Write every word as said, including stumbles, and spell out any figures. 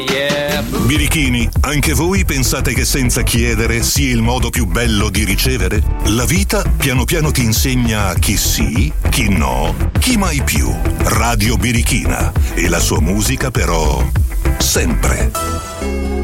Yeah. Birichini, anche voi pensate che senza chiedere sia il modo più bello di ricevere? La vita piano piano ti insegna chi sì, chi no, chi mai più. Radio Birichina e la sua musica però sempre.